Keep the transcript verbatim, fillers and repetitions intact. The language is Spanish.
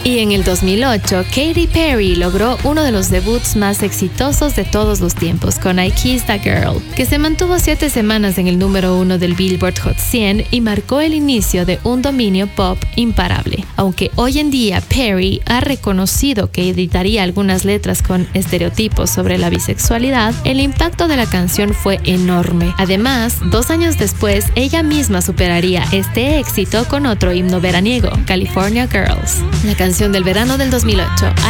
Y en el dos mil ocho, Katy Perry logró uno de los debuts más exitosos de todos los tiempos con I Kissed a Girl, que se mantuvo siete semanas en el número uno del Billboard Hot cien y marcó el inicio de un dominio pop imparable. Aunque hoy en día Perry ha reconocido que editaría algunas letras con estereotipos sobre la bisexualidad, el impacto de la canción fue enorme. Además, dos años después, ella misma superaría este éxito con otro himno veraniego, California Girls. La canción del verano del dos mil ocho,